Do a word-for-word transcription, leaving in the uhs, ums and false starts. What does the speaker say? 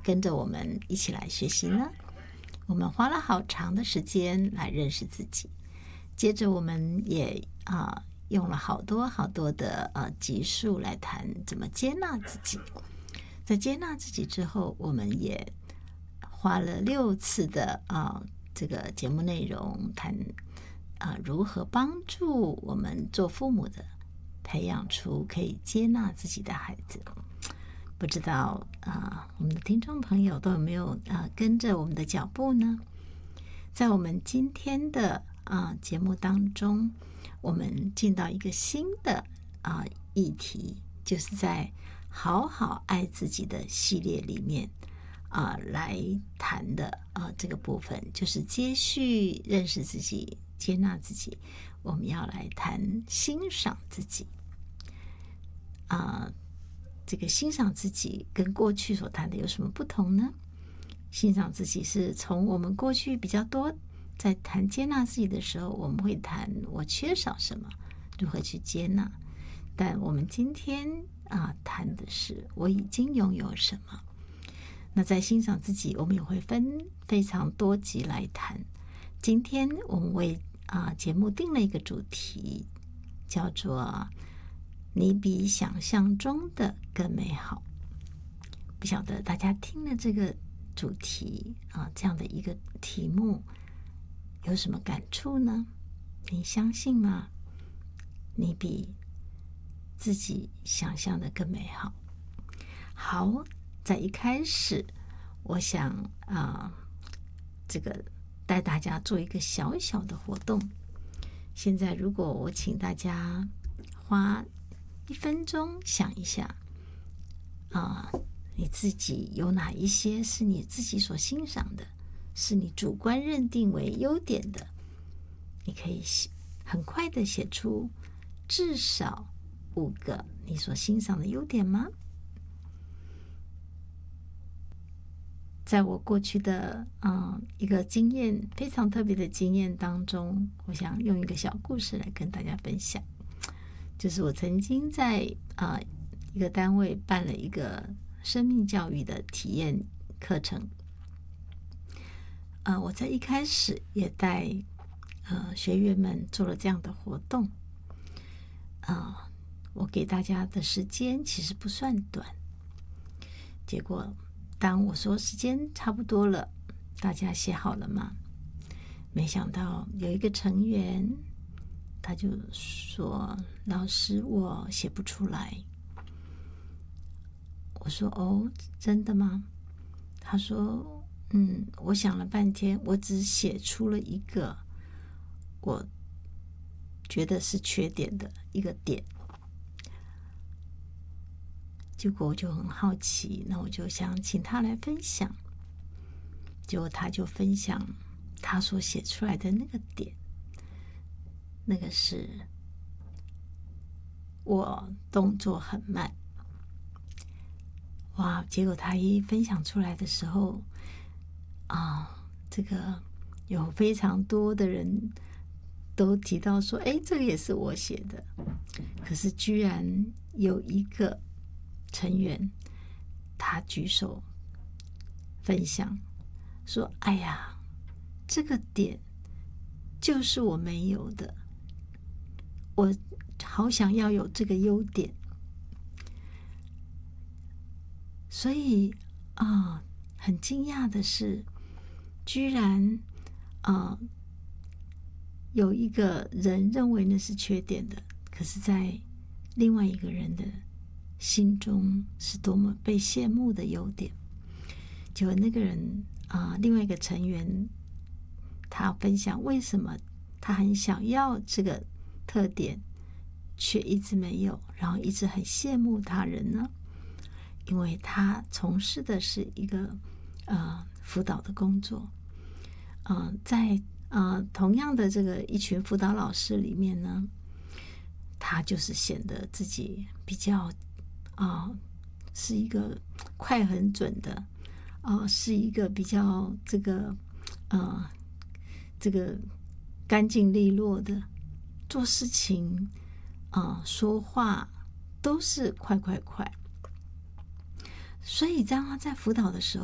跟着我们一起来学习呢？我们花了好长的时间来认识自己，接着我们也啊、呃、用了好多好多的呃集数来谈怎么接纳自己。在接纳自己之后，我们也花了六次的啊、呃、这个节目内容谈啊、呃、如何帮助我们做父母的培养出可以接纳自己的孩子。不知道啊、呃，我们的听众朋友都有没有啊、呃、跟着我们的脚步呢？在我们今天的啊、呃、节目当中，我们进到一个新的啊、呃、议题，就是在好好爱自己的系列里面啊、呃、来谈的啊、呃、这个部分，就是接续认识自己、接纳自己，我们要来谈欣赏自己啊。呃这个欣赏自己跟过去所谈的有什么不同呢？欣赏自己是从我们过去比较多在谈接纳自己的时候，我们会谈我缺少什么，如何去接纳。但我们今天啊谈的是我已经拥有什么。那在欣赏自己，我们也会分非常多集来谈。今天我们为啊节目定了一个主题，叫做你比想象中的更美好。不晓得大家听了这个主题啊，这样的一个题目有什么感触呢？你相信吗？你比自己想象的更美好。好，在一开始，我想啊，这个带大家做一个小小的活动。现在，如果我请大家花一分钟想一下啊、呃，你自己有哪一些是你自己所欣赏的，是你主观认定为优点的？你可以很快的写出至少五个你所欣赏的优点吗？在我过去的嗯一个经验，非常特别的经验当中，我想用一个小故事来跟大家分享。就是我曾经在啊、呃、一个单位办了一个生命教育的体验课程，呃，我在一开始也带呃学员们做了这样的活动，啊、呃，我给大家的时间其实不算短，结果当我说时间差不多了，大家写好了吗？没想到有一个成员，他就说：“老师，我写不出来。”我说：“哦，真的吗？”他说：“嗯，我想了半天，我只写出了一个我觉得是缺点的一个点。”结果我就很好奇，那我就想请他来分享。结果他就分享他所写出来的那个点，那个是我动作很慢。哇！结果他一分享出来的时候，啊，这个有非常多的人都提到说：“哎，这个也是我写的。”可是居然有一个成员，他举手分享说：“哎呀，这个点就是我没有的，我好想要有这个优点。”所以啊、呃，很惊讶的是，居然啊、呃、有一个人认为那是缺点的，可是在另外一个人的心中是多么被羡慕的优点。结果那个人啊、呃，另外一个成员，他分享为什么他很想要这个特点，却一直没有，然后一直很羡慕他人呢？因为他从事的是一个呃辅导的工作，呃，在呃同样的这个一群辅导老师里面呢，他就是显得自己比较啊、呃、是一个快很准的，啊、呃、是一个比较这个呃这个干净利落的，做事情啊、呃、说话都是快快快。所以当他在辅导的时候，